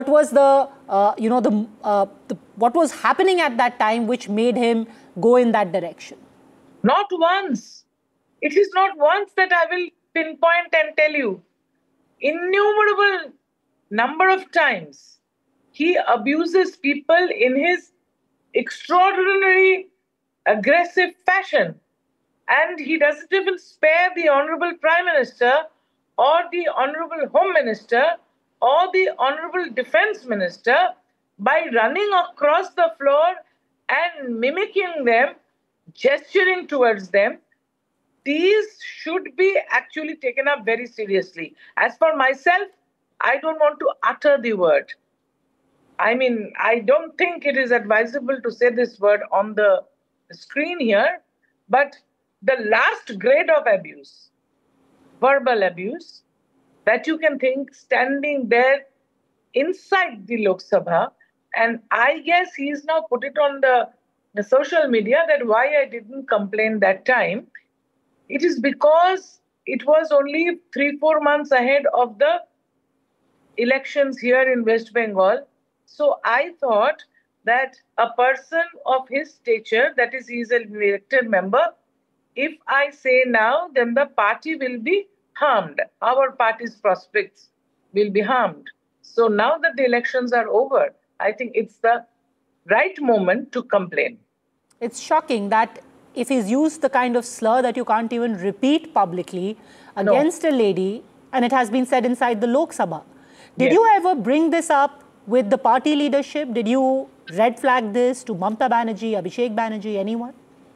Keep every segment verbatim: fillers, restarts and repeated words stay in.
was the, uh, you know, the, uh, the, what was happening at that time which made him go in that direction? Not once. It is not once that I will pinpoint and tell you. Innumerable number of times he abuses people in his extraordinary aggressive fashion. And he doesn't even spare the Honorable Prime Minister or the Honorable Home Minister or the Honorable Defense Minister by running across the floor and mimicking them, gesturing towards them. These should be actually taken up very seriously. As for myself, I don't want to utter the word. I mean, I don't think it is advisable to say this word on the screen here, but the last grade of abuse, verbal abuse, that you can think standing there inside the Lok Sabha, and I guess he's now put it on the, the social media that why I didn't complain that time. It is because it was only three, four months ahead of the elections here in West Bengal. So I thought that a person of his stature, that is, he's an elected member, if I say now, then the party will be harmed. Our party's prospects will be harmed. So now that the elections are over, I think it's the right moment to complain. It's shocking that if he's used the kind of slur that you can't even repeat publicly against no. a lady, and it has been said inside the Lok Sabha. Did yes. you ever bring this up with the party leadership? Did you red flag this to Mamata Banerjee, Abhishek Banerjee, anyone?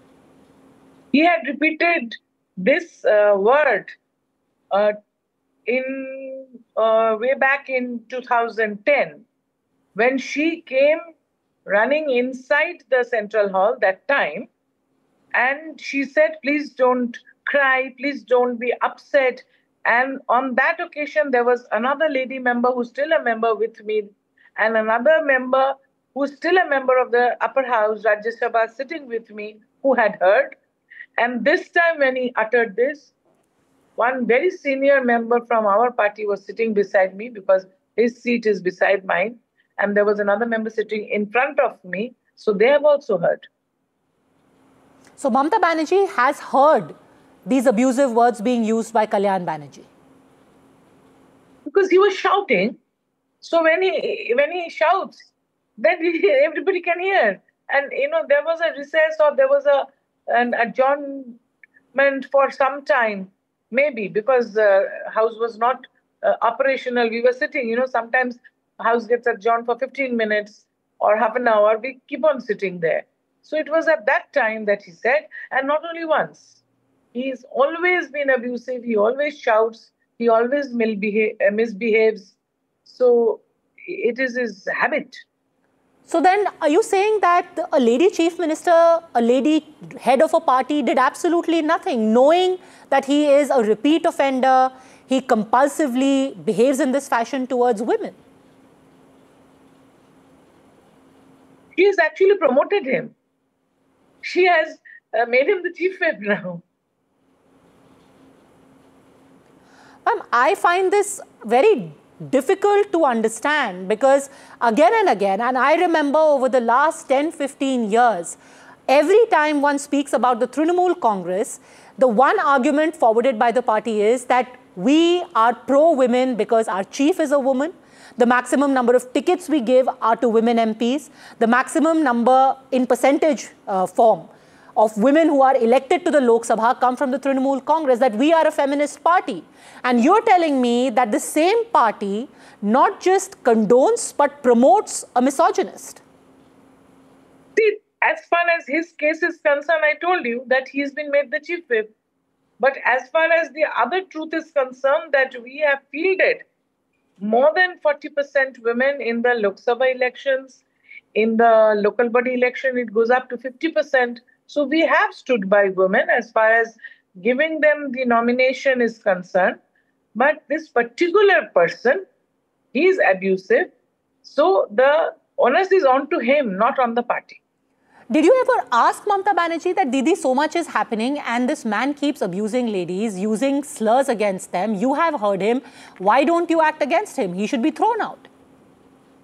He had repeated this uh, word uh, in uh, way back in two thousand ten when she came running inside the Central Hall that time. And she said, please don't cry, please don't be upset. And on that occasion, there was another lady member who's still a member with me, and another member who's still a member of the upper house, Rajya Sabha, sitting with me, who had heard. And this time when he uttered this, one very senior member from our party was sitting beside me because his seat is beside mine. And there was another member sitting in front of me. So they have also heard. So Mamata Banerjee has heard these abusive words being used by Kalyan Banerjee. Because he was shouting. So when he when he shouts, then he, everybody can hear. And, you know, there was a recess or there was a an adjournment for some time, maybe, because the house was not uh, operational. We were sitting, you know, sometimes house gets adjourned for fifteen minutes or half an hour. We keep on sitting there. So it was at that time that he said, and not only once. He's always been abusive. He always shouts. He always misbehaves. So it is his habit. So then are you saying that a lady chief minister, a lady head of a party did absolutely nothing, knowing that he is a repeat offender, he compulsively behaves in this fashion towards women? She has actually promoted him. She has uh, made him the chief whip now. Ma'am, I find this very difficult to understand because again and again, and I remember over the last ten, fifteen years, every time one speaks about the Trinamool Congress, the one argument forwarded by the party is that we are pro-women because our chief is a woman. The maximum number of tickets we give are to women M Ps. The maximum number in percentage uh, form of women who are elected to the Lok Sabha come from the Trinamool Congress, that we are a feminist party. And you're telling me that the same party not just condones but promotes a misogynist. See, as far as his case is concerned, I told you that he's been made the chief whip. But as far as the other truth is concerned, that we have fielded more than forty percent women in the Lok Sabha elections. In the local body election, it goes up to fifty percent. So we have stood by women as far as giving them the nomination is concerned. But this particular person, he is abusive. So the onus is on to him, not on the party. Did you ever ask Mamata Banerjee that, Didi, so much is happening and this man keeps abusing ladies, using slurs against them. You have heard him. Why don't you act against him? He should be thrown out.